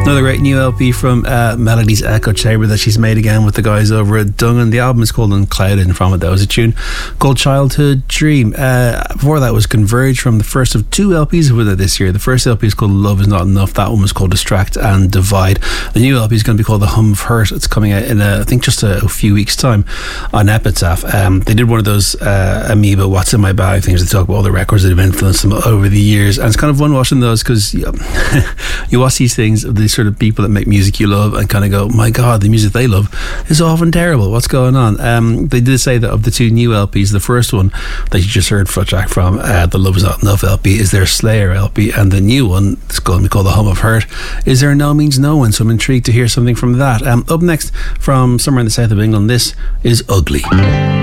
Another great new LP from Melody's Echo Chamber that she's made again with the guys over at Dungan. The album is called Unclouded, and from it that was a tune called Childhood Dream. Before that was Converge from the first of two LPs with it this year. The first LP is called Love Is Not Enough. That one was called Distract and Divide. The new LP is going to be called The Hum of Hurt. It's coming out in I think just a few weeks time on Epitaph. They did one of those Amoeba What's in My Bag things. They talk about all the records that have influenced them over the years, and it's kind of fun watching those because you watch these things of these sort of people that make music you love and kind of go, my God, the music they love is often terrible. What's going on? They did say that of the two new LPs, the first one that you just heard Footjack from, the Love Is Not Enough LP, is their Slayer LP, and the new one is going to be called The Hum of Hurt is There No Means No One. So I'm intrigued to hear something from that. Up next, from somewhere in the south of England, this is Ugly.